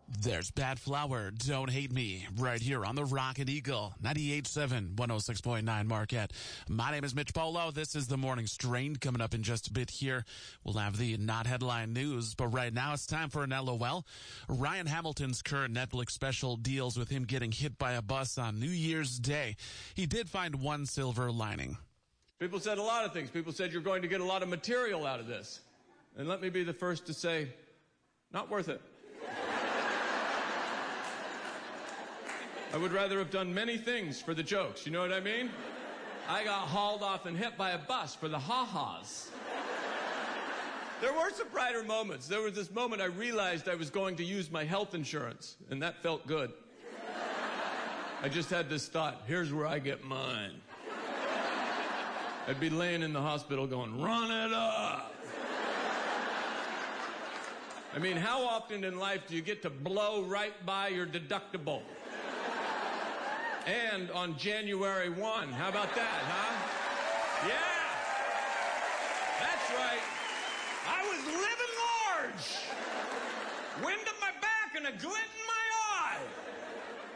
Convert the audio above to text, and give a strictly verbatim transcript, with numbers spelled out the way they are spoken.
There's Bad Flower, Don't Hate Me, right here on the Rocket Eagle, ninety-eight point seven, one oh six point nine Marquette. My name is Mitch Polo. This is the Morning Strain. Coming up in just a bit here, we'll have the not headline news, but right now it's time for an L O L. Ryan Hamilton's current Netflix special deals with him getting hit by a bus on New Year's Day. He did find one silver lining. People said a lot of things. People said you're going to get a lot of material out of this. And let me be the first to say, not worth it. I would rather have done many things for the jokes, you know what I mean? I got hauled off and hit by a bus for the ha-has. There were some brighter moments. There was this moment I realized I was going to use my health insurance, and that felt good. I just had this thought, here's where I get mine. I'd be laying in the hospital going, run it up. I mean, how often in life do you get to blow right by your deductible? And on January first. How about that, huh? Yeah. That's right. I was living large. Wind at my back and a glint in